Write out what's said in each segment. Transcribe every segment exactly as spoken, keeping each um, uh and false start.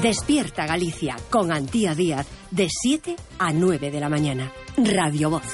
Despierta Galicia con Antía Díaz de siete a nueve de la mañana. Radio Voz.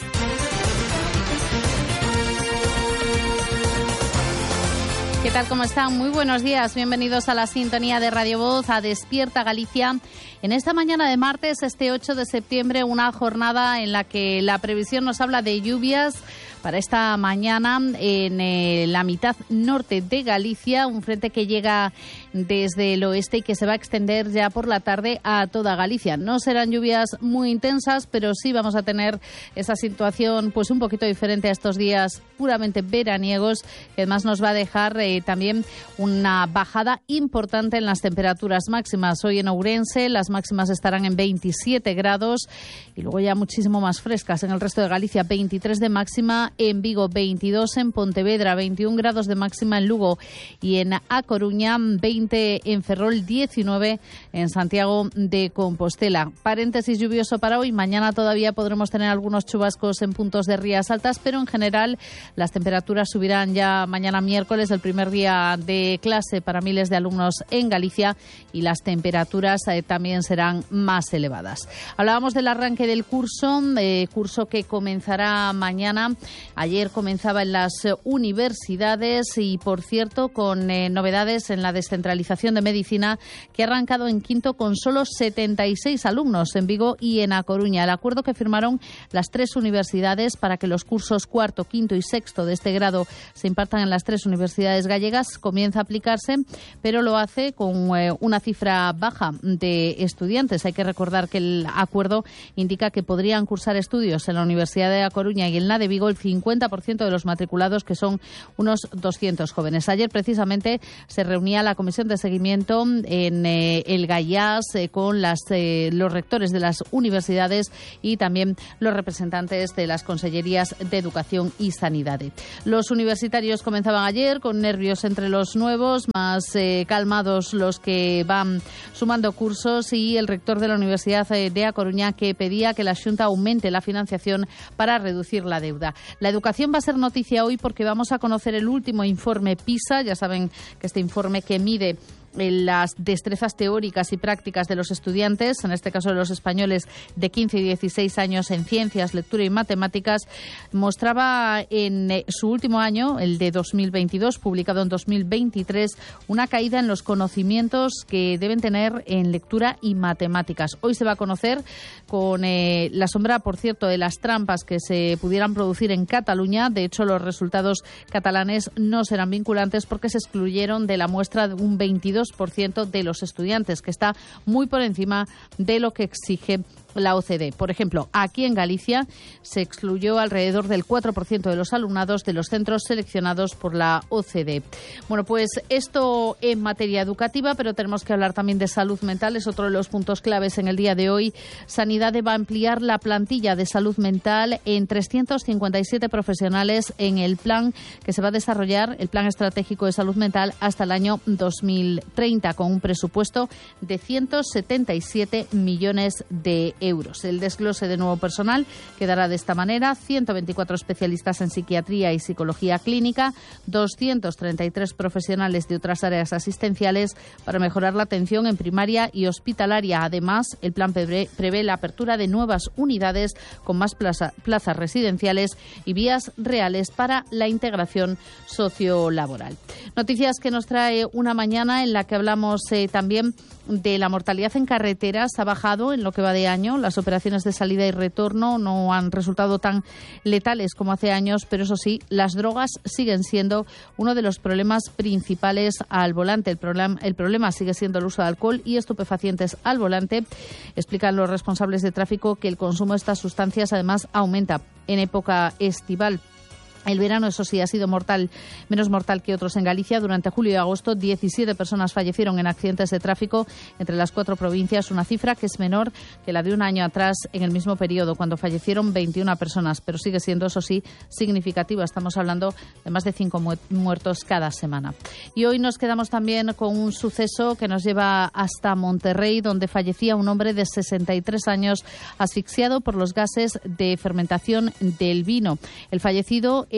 ¿Qué tal? ¿Cómo están? Muy buenos días. Bienvenidos a la sintonía de Radio Voz, a Despierta Galicia. En esta mañana de martes, este ocho de septiembre, una jornada en la que la previsión nos habla de lluvias para esta mañana en eh, la mitad norte de Galicia, un frente que llega desde el oeste y que se va a extender ya por la tarde a toda Galicia. No serán lluvias muy intensas, pero sí vamos a tener esa situación pues un poquito diferente a estos días puramente veraniegos, que además nos va a dejar eh, también una bajada importante en las temperaturas máximas. Hoy en Ourense las máximas estarán en veintisiete grados y luego ya muchísimo más frescas en el resto de Galicia, veintitrés de máxima, en Vigo veintidós, en Pontevedra veintiún grados de máxima, en Lugo y en A Coruña veinte, en Ferrol diecinueve, en Santiago de Compostela. Paréntesis lluvioso para hoy. Mañana todavía podremos tener algunos chubascos en puntos de rías altas, pero en general las temperaturas subirán ya mañana miércoles, el primer día de clase para miles de alumnos en Galicia, y las temperaturas eh, también serán más elevadas. Hablábamos del arranque del curso, eh, curso que comenzará mañana. Ayer comenzaba en las universidades y, por cierto, con eh, novedades en la descentralización de medicina, que ha arrancado en quinto con solo setenta y seis alumnos en Vigo y en A Coruña. El acuerdo que firmaron las tres universidades para que los cursos cuarto, quinto y sexto de este grado se impartan en las tres universidades gallegas comienza a aplicarse, pero lo hace con eh, una cifra baja de estudiantes. Hay que recordar que el acuerdo indica que podrían cursar estudios en la Universidad de A Coruña y en la de Vigo el cincuenta por ciento de los matriculados, que son unos doscientos jóvenes. Ayer precisamente se reunía la comisión de seguimiento en eh, el Gallás eh, con las, eh, los rectores de las universidades y también los representantes de las consellerías de Educación y Sanidad. Los universitarios comenzaban ayer con nervios entre los nuevos, más eh, calmados los que van sumando cursos, y el rector de la Universidad de A Coruña, que pedía que la Xunta aumente la financiación para reducir la deuda. La educación va a ser noticia hoy porque vamos a conocer el último informe PISA. Ya saben que este informe que mide las destrezas teóricas y prácticas de los estudiantes, en este caso de los españoles de quince y dieciséis años, en ciencias, lectura y matemáticas, mostraba en su último año, el de dos mil veintidós, publicado en dos mil veintitrés, una caída en los conocimientos que deben tener en lectura y matemáticas. Hoy se va a conocer, con eh, la sombra, por cierto, de las trampas que se pudieran producir en Cataluña. De hecho, los resultados catalanes no serán vinculantes porque se excluyeron de la muestra de un veintidós por ciento de los estudiantes, que está muy por encima de lo que exige la O C D E. Por ejemplo, aquí en Galicia se excluyó alrededor del cuatro por ciento de los alumnados de los centros seleccionados por la O C D E. Bueno, pues esto en materia educativa, pero tenemos que hablar también de salud mental. Es otro de los puntos claves en el día de hoy. Sanidad va a ampliar la plantilla de salud mental en trescientos cincuenta y siete profesionales en el plan que se va a desarrollar, el Plan Estratégico de Salud Mental, hasta el año dos mil treinta, con un presupuesto de ciento setenta y siete millones de euros. El desglose de nuevo personal quedará de esta manera: ciento veinticuatro especialistas en psiquiatría y psicología clínica, doscientos treinta y tres profesionales de otras áreas asistenciales para mejorar la atención en primaria y hospitalaria. Además, el plan prevé, prevé la apertura de nuevas unidades con más plaza, plazas residenciales y vías reales para la integración sociolaboral. Noticias que nos trae una mañana en la que hablamos eh, también de la mortalidad en carreteras. Ha bajado en lo que va de año. Las operaciones de salida y retorno no han resultado tan letales como hace años, pero eso sí, las drogas siguen siendo uno de los problemas principales al volante. El problema, el problema sigue siendo el uso de alcohol y estupefacientes al volante. Explican los responsables de tráfico que el consumo de estas sustancias además aumenta en época estival. El verano, eso sí, ha sido mortal, menos mortal que otros en Galicia. Durante julio y agosto, diecisiete personas fallecieron en accidentes de tráfico entre las cuatro provincias, una cifra que es menor que la de un año atrás en el mismo periodo, cuando fallecieron veintiuna personas, pero sigue siendo, eso sí, significativa. Estamos hablando de más de cinco mu- muertos cada semana. Y hoy nos quedamos también con un suceso que nos lleva hasta Monterrey, donde fallecía un hombre de sesenta y tres años asfixiado por los gases de fermentación del vino. El fallecido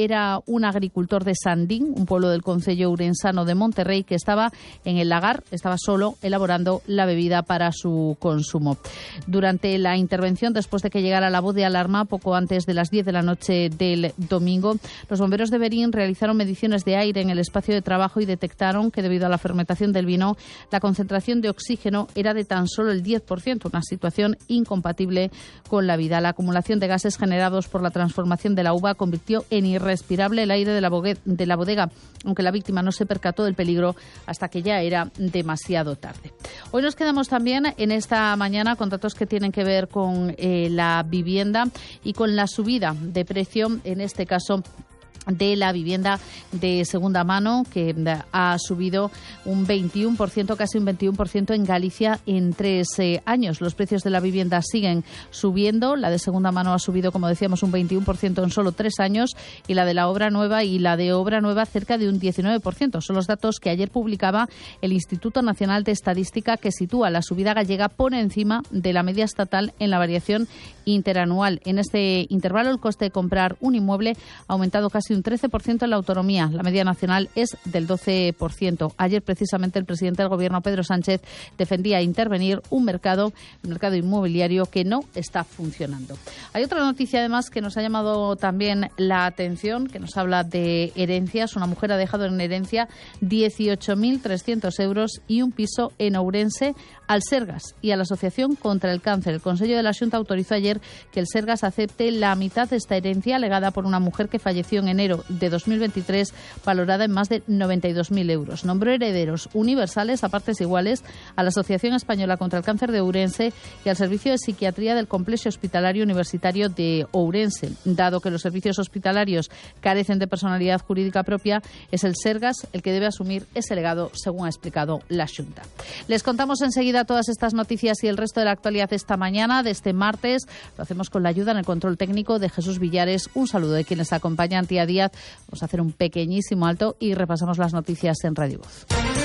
era un agricultor de Sandín, un pueblo del concello ourensano de Monterrey, que estaba en el lagar, estaba solo elaborando la bebida para su consumo. Durante la intervención, después de que llegara la voz de alarma, poco antes de las diez de la noche del domingo, los bomberos de Berín realizaron mediciones de aire en el espacio de trabajo y detectaron que debido a la fermentación del vino, la concentración de oxígeno era de tan solo el diez por ciento, una situación incompatible con la vida. La acumulación de gases generados por la transformación de la uva convirtió en irrespirable el aire de la, de la bodega, aunque la víctima no se percató del peligro hasta que ya era demasiado tarde. Hoy nos quedamos también en esta mañana con datos que tienen que ver con eh, la vivienda y con la subida de precio, en este caso de la vivienda de segunda mano, que ha subido un veintiuno por ciento, casi un veintiuno por ciento en Galicia en tres eh, años. Los precios de la vivienda siguen subiendo. La de segunda mano ha subido, como decíamos, un veintiuno por ciento en solo tres años y la de la obra nueva y la de obra nueva cerca de un diecinueve por ciento. Son los datos que ayer publicaba el Instituto Nacional de Estadística, que sitúa la subida gallega por encima de la media estatal en la variación interanual. En este intervalo, el coste de comprar un inmueble ha aumentado casi un trece por ciento en la autonomía. La media nacional es del doce por ciento. Ayer, precisamente, el presidente del Gobierno, Pedro Sánchez, defendía intervenir un mercado, el mercado inmobiliario, que no está funcionando. Hay otra noticia, además, que nos ha llamado también la atención, que nos habla de herencias. Una mujer ha dejado en herencia dieciocho mil trescientos euros y un piso en Ourense al Sergas y a la Asociación contra el Cáncer. El Consejo de la Xunta autorizó ayer que el Sergas acepte la mitad de esta herencia alegada por una mujer que falleció en enero de dos mil veintitrés, valorada en más de noventa y dos mil euros. Nombró herederos universales a partes iguales a la Asociación Española contra el Cáncer de Ourense y al Servicio de Psiquiatría del Complejo Hospitalario Universitario de Ourense. Dado que los servicios hospitalarios carecen de personalidad jurídica propia, es el Sergas el que debe asumir ese legado, según ha explicado la Xunta. Les contamos enseguida todas estas noticias y el resto de la actualidad de esta mañana, de este martes. Lo hacemos con la ayuda en el control técnico de Jesús Villares. Un saludo de quienes acompañan, Tía Díaz. Vamos a hacer un pequeñísimo alto y repasamos las noticias en Radio Voz.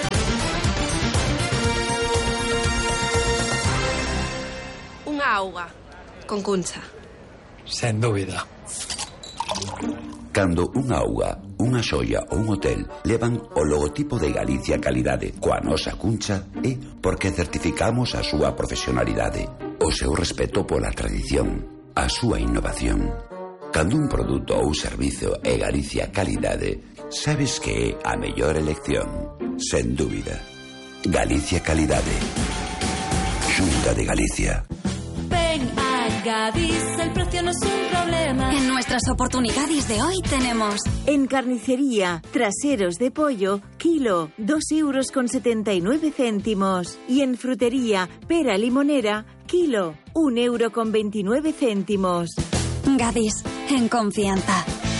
Unha auga con Cuncha. Sen dúbida. Cando unha auga, unha xoia ou un hotel levan o logotipo de Galicia Calidade coa nosa Cuncha, é porque certificamos a súa profesionalidade, o seu respeto pola tradición, a súa innovación. Cando un produto ou servizo é Galicia Calidade, sabes que é a mellor elección, sen dúbida. Galicia Calidade. Xunta de Galicia. Ven a Gadis, el precio no es un problema. En nuestras oportunidades de hoy tenemos: en carnicería, traseros de pollo, kilo, dos euros con setenta y nueve céntimos. Y en frutería, pera limonera, kilo, un euro con veintinueve céntimos. Gadis, en confianza.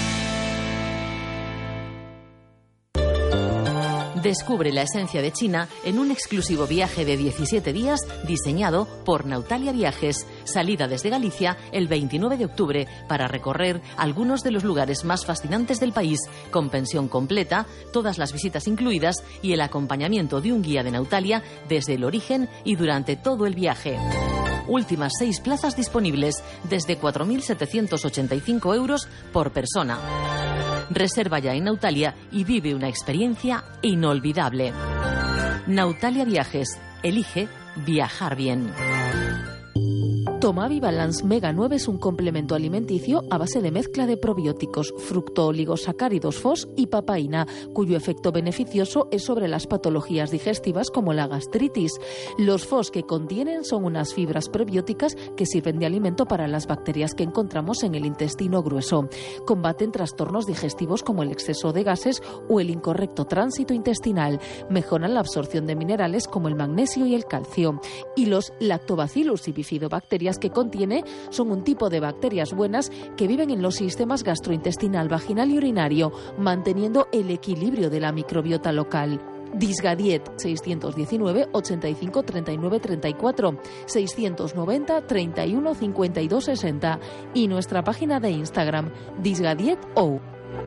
Descubre la esencia de China en un exclusivo viaje de diecisiete días diseñado por Nautalia Viajes. Salida desde Galicia el veintinueve de octubre para recorrer algunos de los lugares más fascinantes del país, con pensión completa, todas las visitas incluidas y el acompañamiento de un guía de Nautalia desde el origen y durante todo el viaje. Últimas seis plazas disponibles desde cuatro mil setecientos ochenta y cinco euros por persona. Reserva ya en Nautalia y vive una experiencia inolvidable. Nautalia Viajes. Elige viajar bien. Tomavi Balance Mega nueve es un complemento alimenticio a base de mezcla de probióticos, fructooligosacáridos F O S y papaína, cuyo efecto beneficioso es sobre las patologías digestivas como la gastritis. Los F O S que contienen son unas fibras prebióticas que sirven de alimento para las bacterias que encontramos en el intestino grueso. Combaten trastornos digestivos como el exceso de gases o el incorrecto tránsito intestinal. Mejoran la absorción de minerales como el magnesio y el calcio. Y los lactobacillus y bifidobacterias que contiene son un tipo de bacterias buenas que viven en los sistemas gastrointestinal, vaginal y urinario, manteniendo el equilibrio de la microbiota local. Disgadiet seiscientos diecinueve, ochenta y cinco, treinta y nueve, treinta y cuatro, seiscientos noventa, treinta y uno, cincuenta y dos, sesenta y nuestra página de Instagram, disgadiet.o.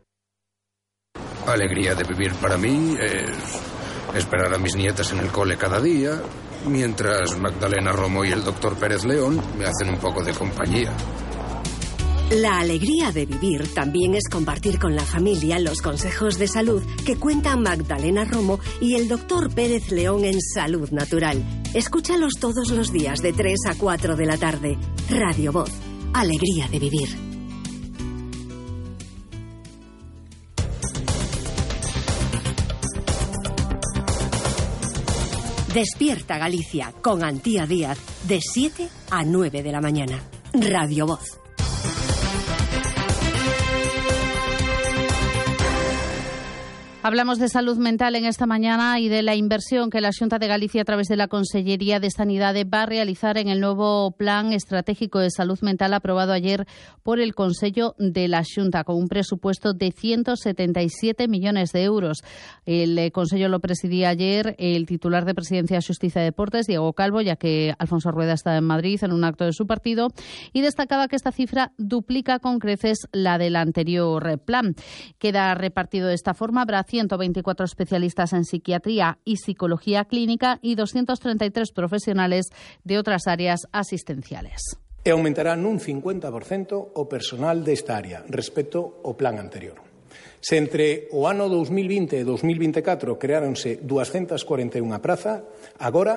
Alegría de vivir para mí es esperar a mis nietas en el cole cada día, mientras Magdalena Romo y el doctor Pérez León me hacen un poco de compañía. La alegría de vivir también es compartir con la familia los consejos de salud que cuentan Magdalena Romo y el doctor Pérez León en Salud Natural. Escúchalos todos los días de tres a cuatro de la tarde. Radio Voz. Alegría de vivir. Despierta Galicia con Antía Díaz de siete a nueve de la mañana. Radio Voz. Hablamos de salud mental en esta mañana y de la inversión que la Xunta de Galicia, a través de la Consellería de Sanidade, va a realizar en el nuevo Plan Estratégico de Salud Mental aprobado ayer por el Consello de la Xunta, con un presupuesto de ciento setenta y siete millones de euros. El eh, Consello lo presidía ayer el titular de Presidencia, Xustiza y Deportes, Diego Calvo, ya que Alfonso Rueda está en Madrid en un acto de su partido, y destacaba que esta cifra duplica con creces la del anterior plan. Queda repartido de esta forma: habrá ciento veinticuatro especialistas en psiquiatría y psicología clínica y doscientos treinta y tres profesionales de otras áreas asistenciales. E aumentará nun cincuenta por cento o personal desta área respecto ao plan anterior. Se entre o ano dos mil vinte e dos mil veinticuatro creáronse doscientas cuarenta e unha prazas, agora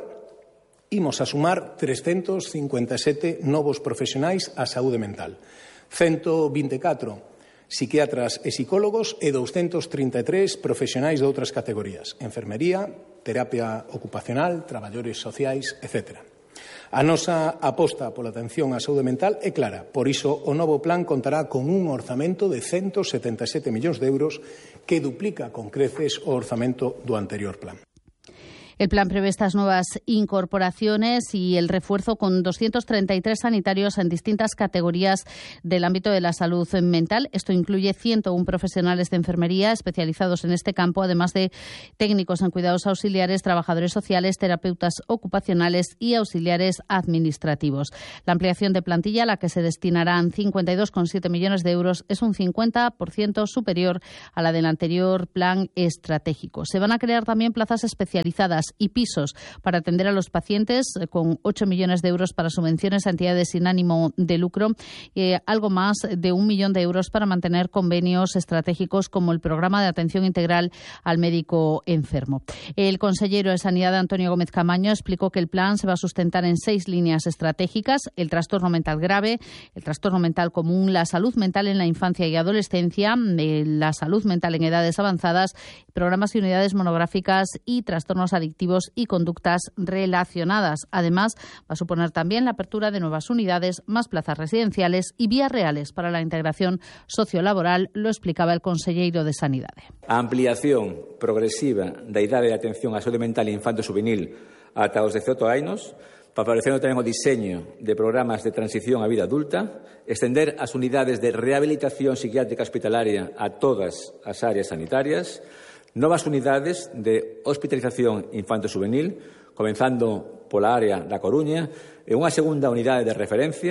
imos a sumar trescentos cincuenta e sete novos profesionais á saúde mental, ciento veinticuatro psiquiatras e psicólogos e doscientos trinta e tres profesionais de outras categorías: enfermería, terapia ocupacional, traballadores sociais, etcétera. A nosa aposta pola atención á saúde mental é clara, por iso o novo plan contará con un orzamento de ciento setenta e sete millóns de euros que duplica con creces o orzamento do anterior plan. El plan prevé estas nuevas incorporaciones y el refuerzo con doscientos treinta y tres sanitarios en distintas categorías del ámbito de la salud mental. Esto incluye ciento uno profesionales de enfermería especializados en este campo, además de técnicos en cuidados auxiliares, trabajadores sociales, terapeutas ocupacionales y auxiliares administrativos. La ampliación de plantilla, a la que se destinarán cincuenta y dos coma siete millones de euros, es un cincuenta por ciento superior a la del anterior plan estratégico. Se van a crear también plazas especializadas y pisos para atender a los pacientes, con ocho millones de euros para subvenciones a entidades sin ánimo de lucro y eh, algo más de un millón de euros para mantener convenios estratégicos como el programa de atención integral al médico enfermo. El consejero de Sanidad, Antonio Gómez Camaño, explicó que el plan se va a sustentar en seis líneas estratégicas: el trastorno mental grave, el trastorno mental común, la salud mental en la infancia y adolescencia, eh, la salud mental en edades avanzadas, programas y unidades monográficas y trastornos adictivos y conductas relacionadas. Además, va a suponer también la apertura de nuevas unidades, más plazas residenciales y vías reales para la integración sociolaboral, lo explicaba el conselleiro de Sanidade. A ampliación progresiva da idade de atención á saúde mental e infanto-juvenil ata os dezaoito anos, favorecendo tamén o diseño de programas de transición á vida adulta, extender as unidades de rehabilitación psiquiátrica hospitalaria a todas as áreas sanitarias, novas unidades de hospitalización infanto-juvenil, comenzando pola área da Coruña, e unha segunda unidade de referencia